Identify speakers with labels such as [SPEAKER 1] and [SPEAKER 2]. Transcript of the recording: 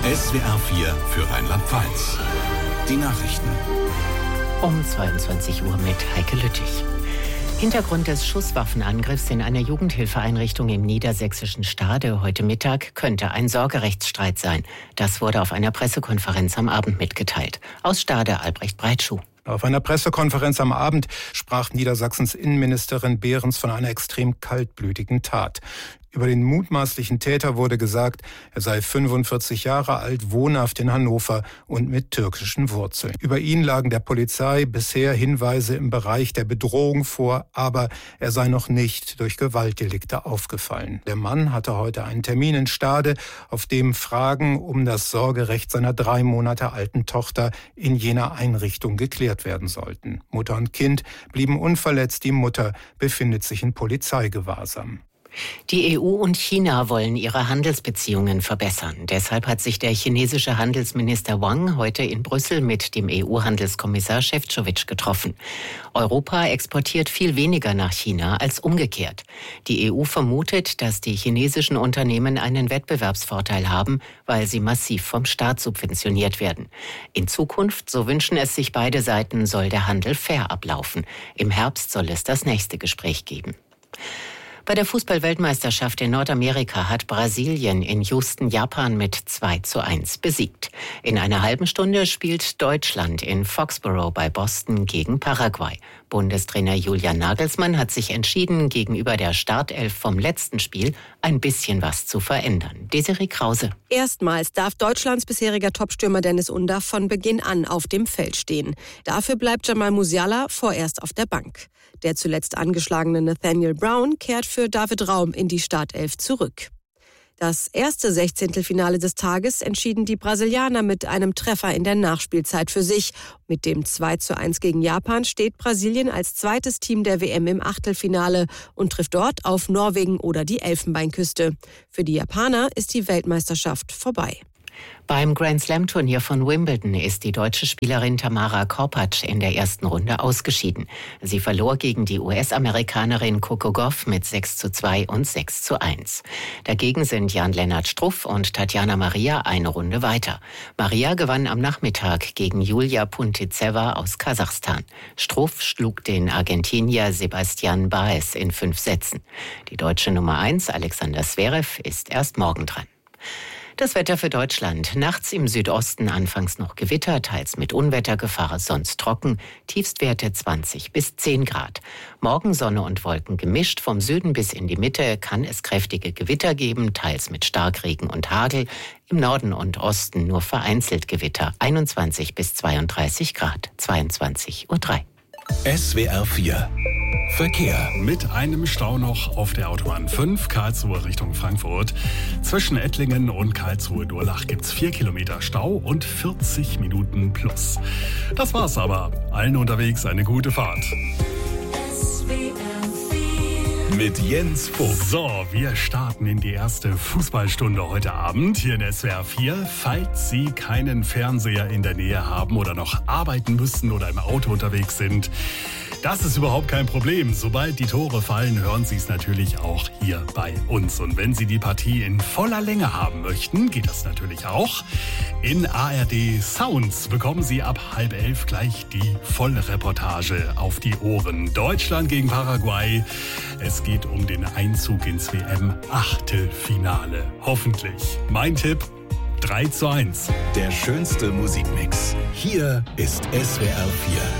[SPEAKER 1] SWR 4 für Rheinland-Pfalz. Die Nachrichten.
[SPEAKER 2] Um 22 Uhr mit Heike Lüttich. Hintergrund des Schusswaffenangriffs in einer Jugendhilfeeinrichtung im niedersächsischen Stade heute Mittag könnte ein Sorgerechtsstreit sein. Das wurde auf einer Pressekonferenz am Abend mitgeteilt. Aus Stade Albrecht Breitschuh.
[SPEAKER 3] Auf einer Pressekonferenz am Abend sprach Niedersachsens Innenministerin Behrens von einer extrem kaltblütigen Tat. Über den mutmaßlichen Täter wurde gesagt, er sei 45 Jahre alt, wohnhaft in Hannover und mit türkischen Wurzeln. Über ihn lagen der Polizei bisher Hinweise im Bereich der Bedrohung vor, aber er sei noch nicht durch Gewaltdelikte aufgefallen. Der Mann hatte heute einen Termin in Stade, auf dem Fragen um das Sorgerecht seiner 3 Monate alten Tochter in jener Einrichtung geklärt werden sollten. Mutter und Kind blieben unverletzt, die Mutter befindet sich in Polizeigewahrsam.
[SPEAKER 2] Die EU und China wollen ihre Handelsbeziehungen verbessern. Deshalb hat sich der chinesische Handelsminister Wang heute in Brüssel mit dem EU-Handelskommissar Šefčovič getroffen. Europa exportiert viel weniger nach China als umgekehrt. Die EU vermutet, dass die chinesischen Unternehmen einen Wettbewerbsvorteil haben, weil sie massiv vom Staat subventioniert werden. In Zukunft, so wünschen es sich beide Seiten, soll der Handel fair ablaufen. Im Herbst soll es das nächste Gespräch geben. Bei der Fußball-Weltmeisterschaft in Nordamerika hat Brasilien in Houston Japan mit 2:1 besiegt. In einer halben Stunde spielt Deutschland in Foxborough bei Boston gegen Paraguay. Bundestrainer Julian Nagelsmann hat sich entschieden, gegenüber der Startelf vom letzten Spiel ein bisschen was zu verändern. Desiree Krause.
[SPEAKER 4] Erstmals darf Deutschlands bisheriger Topstürmer Dennis Undaff von Beginn an auf dem Feld stehen. Dafür bleibt Jamal Musiala vorerst auf der Bank. Der zuletzt angeschlagene Nathaniel Brown kehrt für David Raum in die Startelf zurück. Das erste Sechzehntelfinale des Tages entschieden die Brasilianer mit einem Treffer in der Nachspielzeit für sich. Mit dem 2:1 gegen Japan steht Brasilien als zweites Team der WM im Achtelfinale und trifft dort auf Norwegen oder die Elfenbeinküste. Für die Japaner ist die Weltmeisterschaft vorbei.
[SPEAKER 2] Beim Grand-Slam-Turnier von Wimbledon ist die deutsche Spielerin Tamara Korpatsch in der ersten Runde ausgeschieden. Sie verlor gegen die US-Amerikanerin Coco Gauff mit 6:2 und 6:1. Dagegen sind Jan-Lennart Struff und Tatjana Maria eine Runde weiter. Maria gewann am Nachmittag gegen Julia Puntizeva aus Kasachstan. Struff schlug den Argentinier Sebastian Baez in 5 Sätzen. Die deutsche Nummer 1, Alexander Zverev, ist erst morgen dran. Das Wetter für Deutschland. Nachts im Südosten anfangs noch Gewitter, teils mit Unwettergefahr, sonst trocken. Tiefstwerte 20 bis 10 Grad. Morgen Sonne und Wolken gemischt. Vom Süden bis in die Mitte kann es kräftige Gewitter geben, teils mit Starkregen und Hagel. Im Norden und Osten nur vereinzelt Gewitter. 21 bis 32 Grad. 22:03 Uhr.
[SPEAKER 1] SWR 4 Verkehr.
[SPEAKER 5] Mit einem Stau noch auf der Autobahn 5, Karlsruhe Richtung Frankfurt. Zwischen Ettlingen und Karlsruhe-Durlach gibt's 4 Kilometer Stau und 40 Minuten plus. Das war's aber. Allen unterwegs eine gute Fahrt.
[SPEAKER 1] Mit Jens Vogt.
[SPEAKER 5] So, wir starten in die erste Fußballstunde heute Abend hier in SWR 4. Falls Sie keinen Fernseher in der Nähe haben oder noch arbeiten müssen oder im Auto unterwegs sind, das ist überhaupt kein Problem. Sobald die Tore fallen, hören Sie es natürlich auch hier bei uns. Und wenn Sie die Partie in voller Länge haben möchten, geht das natürlich auch. In ARD Sounds bekommen Sie ab 10:30 gleich die Vollreportage auf die Ohren. Deutschland gegen Paraguay. Es geht um den Einzug ins WM-Achtelfinale. Hoffentlich. Mein Tipp: 3:1.
[SPEAKER 1] Der schönste Musikmix. Hier ist SWR 4.